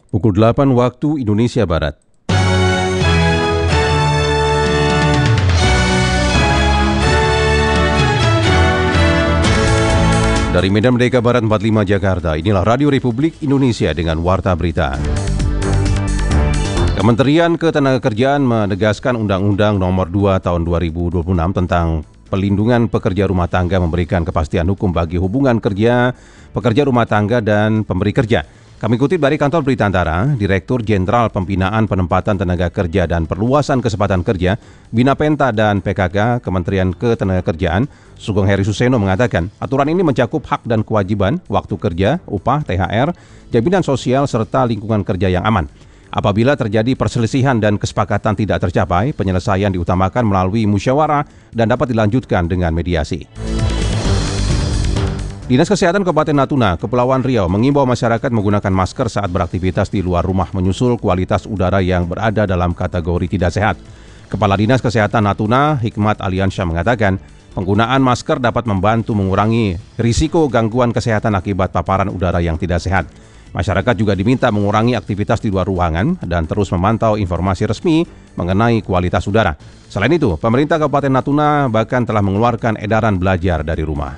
Pukul 8 waktu Indonesia Barat. Dari Medan Merdeka Barat 45 Jakarta, inilah Radio Republik Indonesia dengan Warta Berita. Kementerian Ketenagakerjaan menegaskan Undang-Undang Nomor 2 Tahun 2026 tentang pelindungan pekerja rumah tangga memberikan kepastian hukum bagi hubungan kerja, pekerja rumah tangga, dan pemberi kerja. Kami kutip dari Kantor Berita Antara, Direktur Jenderal Pembinaan Penempatan Tenaga Kerja dan Perluasan Kesempatan Kerja, Bina Penta dan PKK, Kementerian Ketenagakerjaan, Sugeng Heri Suseno mengatakan, aturan ini mencakup hak dan kewajiban, waktu kerja, upah, THR, jaminan sosial, serta lingkungan kerja yang aman. Apabila terjadi perselisihan dan kesepakatan tidak tercapai, penyelesaian diutamakan melalui musyawarah dan dapat dilanjutkan dengan mediasi. Dinas Kesehatan Kabupaten Natuna, Kepulauan Riau mengimbau masyarakat menggunakan masker saat beraktivitas di luar rumah menyusul kualitas udara yang berada dalam kategori tidak sehat. Kepala Dinas Kesehatan Natuna, Hikmat Aliansyah mengatakan, penggunaan masker dapat membantu mengurangi risiko gangguan kesehatan akibat paparan udara yang tidak sehat. Masyarakat juga diminta mengurangi aktivitas di luar ruangan dan terus memantau informasi resmi mengenai kualitas udara. Selain itu, pemerintah Kabupaten Natuna bahkan telah mengeluarkan edaran belajar dari rumah.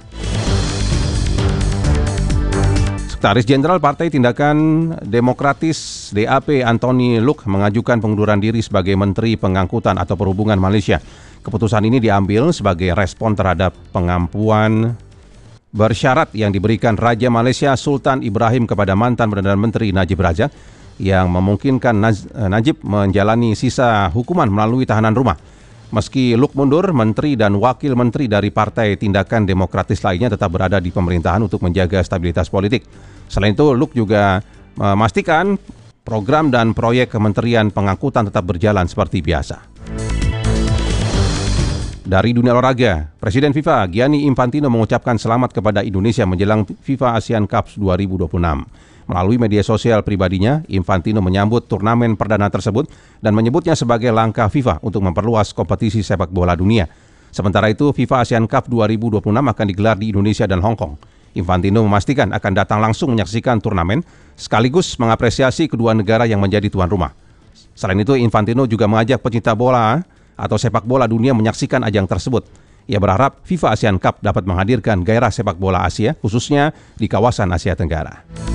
Sekretaris Jenderal Partai Tindakan Demokratis DAP Anthony Luk mengajukan pengunduran diri sebagai Menteri Pengangkutan atau Perhubungan Malaysia. Keputusan ini diambil sebagai respon terhadap pengampuan bersyarat yang diberikan Raja Malaysia Sultan Ibrahim kepada mantan Perdana Menteri Najib Razak yang memungkinkan Najib menjalani sisa hukuman melalui tahanan rumah. Meski Luk mundur, menteri dan wakil menteri dari Partai Tindakan Demokratis lainnya tetap berada di pemerintahan untuk menjaga stabilitas politik. Selain itu, Luk juga memastikan program dan proyek Kementerian Pengangkutan tetap berjalan seperti biasa. Dari dunia olahraga, Presiden FIFA Gianni Infantino mengucapkan selamat kepada Indonesia menjelang FIFA Asian Cup 2026. Melalui media sosial pribadinya, Infantino menyambut turnamen perdana tersebut dan menyebutnya sebagai langkah FIFA untuk memperluas kompetisi sepak bola dunia. Sementara itu, FIFA Asian Cup 2026 akan digelar di Indonesia dan Hong Kong. Infantino memastikan akan datang langsung menyaksikan turnamen, sekaligus mengapresiasi kedua negara yang menjadi tuan rumah. Selain itu, Infantino juga mengajak pecinta bola atau sepak bola dunia menyaksikan ajang tersebut. Ia berharap FIFA Asian Cup dapat menghadirkan gairah sepak bola Asia, khususnya di kawasan Asia Tenggara.